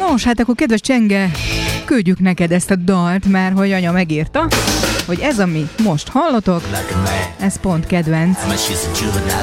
Nos, hát akkor kedves Csenge, küldjük neked ezt a dalt, mert hogy anya megírta, hogy ez, ami most hallotok, ez pont kedvenc.